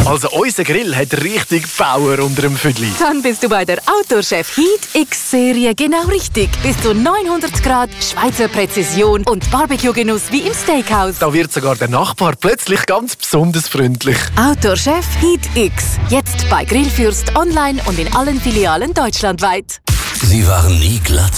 Also unser Grill hat richtig Power unter dem Füdli. Dann bist du bei der Outdoor-Chef Heat X-Serie genau richtig. Bis zu 900 Grad, Schweizer Präzision und Barbecue-Genuss wie im Steakhouse. Da wird sogar der Nachbar plötzlich ganz besonders freundlich. Outdoor-Chef Heat X. Jetzt bei Grillfürst online und in allen Filialen deutschlandweit. Sie waren nie glatt.